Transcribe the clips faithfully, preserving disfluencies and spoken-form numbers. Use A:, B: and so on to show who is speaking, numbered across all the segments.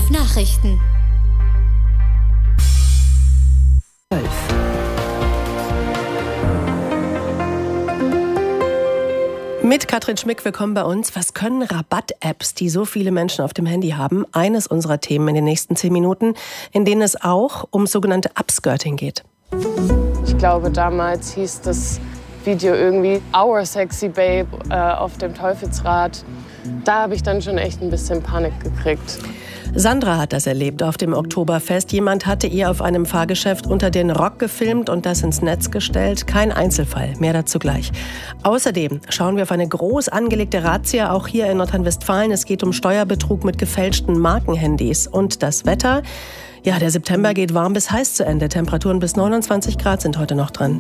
A: zwölf Nachrichten.
B: Mit Katrin Schmick, willkommen bei uns. Was können Rabatt-Apps, die so viele Menschen auf dem Handy haben? Eines unserer Themen in den nächsten zehn Minuten, in denen es auch um sogenannte Upskirting geht.
C: Ich glaube, damals hieß das Video irgendwie Our Sexy Babe äh, auf dem Teufelsrad. Da habe ich dann schon echt ein bisschen Panik gekriegt.
B: Sandra hat das erlebt auf dem Oktoberfest. Jemand hatte ihr auf einem Fahrgeschäft unter den Rock gefilmt und das ins Netz gestellt. Kein Einzelfall, mehr dazu gleich. Außerdem schauen wir auf eine groß angelegte Razzia, auch hier in Nordrhein-Westfalen. Es geht um Steuerbetrug mit gefälschten Markenhandys. Und das Wetter? Ja, der September geht warm bis heiß zu Ende. Temperaturen bis neunundzwanzig Grad sind heute noch drin.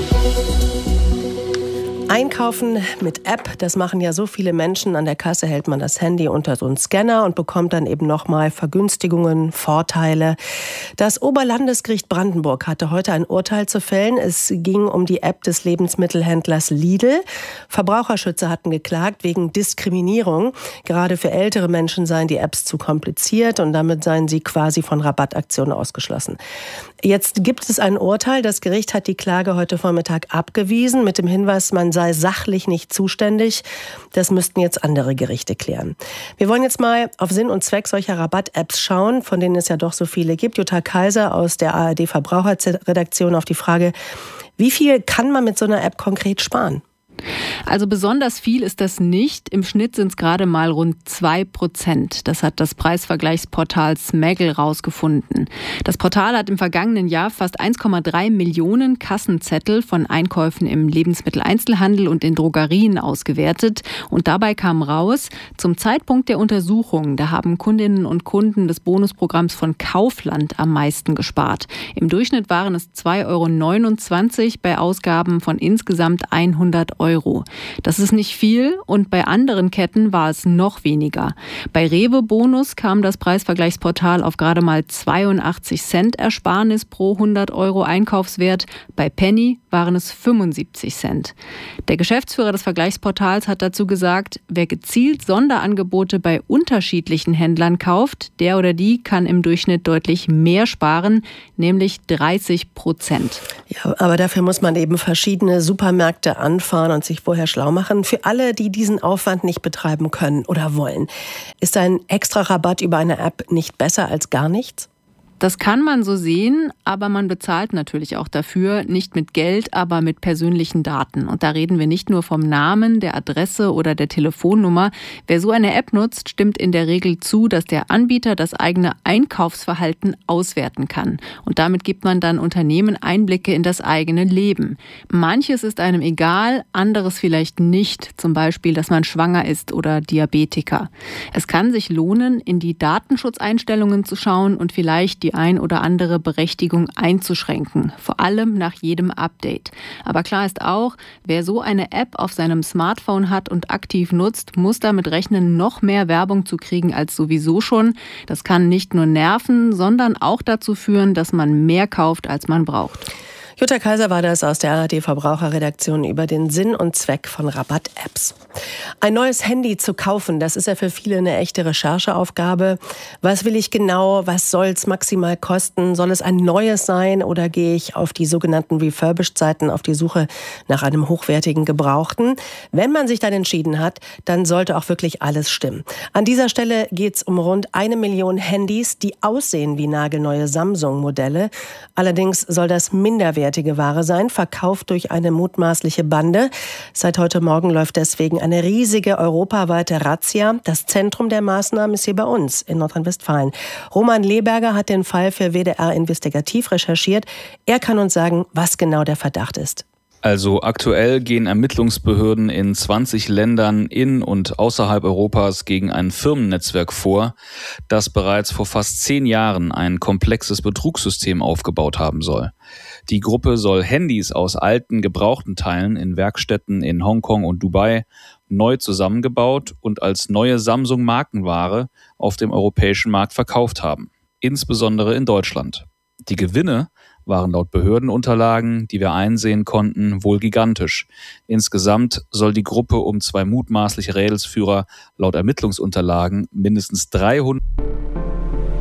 B: Einkaufen mit App, das machen ja so viele Menschen. An der Kasse hält man das Handy unter so einen Scanner und bekommt dann eben nochmal Vergünstigungen, Vorteile. Das Oberlandesgericht Brandenburg hatte heute ein Urteil zu fällen. Es ging um die App des Lebensmittelhändlers Lidl. Verbraucherschützer hatten geklagt wegen Diskriminierung. Gerade für ältere Menschen seien die Apps zu kompliziert und damit seien sie quasi von Rabattaktionen ausgeschlossen. Jetzt gibt es ein Urteil. Das Gericht hat die Klage heute Vormittag abgewiesen mit dem Hinweis, man sei sachlich nicht zuständig. Das müssten jetzt andere Gerichte klären. Wir wollen jetzt mal auf Sinn und Zweck solcher Rabatt-Apps schauen, von denen es ja doch so viele gibt. Jutta Kaiser aus der A R D-Verbraucherredaktion auf die Frage, wie viel kann man mit so einer App konkret sparen?
D: Also besonders viel ist das nicht. Im Schnitt sind es gerade mal rund zwei Prozent. Das hat das Preisvergleichsportal Smaggle rausgefunden. Das Portal hat im vergangenen Jahr fast eins Komma drei Millionen Kassenzettel von Einkäufen im Lebensmitteleinzelhandel und in Drogerien ausgewertet. Und dabei kam raus, zum Zeitpunkt der Untersuchung, da haben Kundinnen und Kunden des Bonusprogramms von Kaufland am meisten gespart. Im Durchschnitt waren es zwei Euro neunundzwanzig bei Ausgaben von insgesamt hundert Euro. Das ist nicht viel und bei anderen Ketten war es noch weniger. Bei Rewe Bonus kam das Preisvergleichsportal auf gerade mal zweiundachtzig Cent Ersparnis pro hundert Euro Einkaufswert. Bei Penny waren es fünfundsiebzig Cent. Der Geschäftsführer des Vergleichsportals hat dazu gesagt, wer gezielt Sonderangebote bei unterschiedlichen Händlern kauft, der oder die kann im Durchschnitt deutlich mehr sparen, nämlich dreißig Prozent.
B: Ja, aber dafür muss man eben verschiedene Supermärkte anfahren und sich vorher schlau machen. Für alle, die diesen Aufwand nicht betreiben können oder wollen, ist ein extra Rabatt über eine App nicht besser als gar nichts?
D: Das kann man so sehen, aber man bezahlt natürlich auch dafür, nicht mit Geld, aber mit persönlichen Daten. Und da reden wir nicht nur vom Namen, der Adresse oder der Telefonnummer. Wer so eine App nutzt, stimmt in der Regel zu, dass der Anbieter das eigene Einkaufsverhalten auswerten kann. Und damit gibt man dann Unternehmen Einblicke in das eigene Leben. Manches ist einem egal, anderes vielleicht nicht. Zum Beispiel, dass man schwanger ist oder Diabetiker. Es kann sich lohnen, in die Datenschutzeinstellungen zu schauen und vielleicht die ein oder andere Berechtigung einzuschränken, vor allem nach jedem Update. Aber klar ist auch, wer so eine App auf seinem Smartphone hat und aktiv nutzt, muss damit rechnen, noch mehr Werbung zu kriegen als sowieso schon. Das kann nicht nur nerven, sondern auch dazu führen, dass man mehr kauft, als man braucht.
B: Jutta Kaiser war das aus der A R D-Verbraucherredaktion über den Sinn und Zweck von Rabatt-Apps. Ein neues Handy zu kaufen, das ist ja für viele eine echte Rechercheaufgabe. Was will ich genau? Was soll es maximal kosten? Soll es ein neues sein oder gehe ich auf die sogenannten Refurbished-Seiten auf die Suche nach einem hochwertigen Gebrauchten? Wenn man sich dann entschieden hat, dann sollte auch wirklich alles stimmen. An dieser Stelle geht es um rund eine Million Handys, die aussehen wie nagelneue Samsung-Modelle. Allerdings soll das minderwertige Ware sein, verkauft durch eine mutmaßliche Bande. Seit heute Morgen läuft deswegen eine riesige europaweite Razzia. Das Zentrum der Maßnahmen ist hier bei uns in Nordrhein-Westfalen. Roman Lehberger hat den Fall für W D R Investigativ recherchiert. Er kann uns sagen, was genau der Verdacht ist.
E: Also aktuell gehen Ermittlungsbehörden in zwanzig Ländern in und außerhalb Europas gegen ein Firmennetzwerk vor, das bereits vor fast zehn Jahren ein komplexes Betrugssystem aufgebaut haben soll. Die Gruppe soll Handys aus alten, gebrauchten Teilen in Werkstätten in Hongkong und Dubai neu zusammengebaut und als neue Samsung-Markenware auf dem europäischen Markt verkauft haben, insbesondere in Deutschland. Die Gewinne waren laut Behördenunterlagen, die wir einsehen konnten, wohl gigantisch. Insgesamt soll die Gruppe um zwei mutmaßliche Rädelsführer laut Ermittlungsunterlagen mindestens dreihundert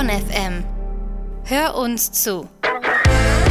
A: Bonn F M. Hör uns zu.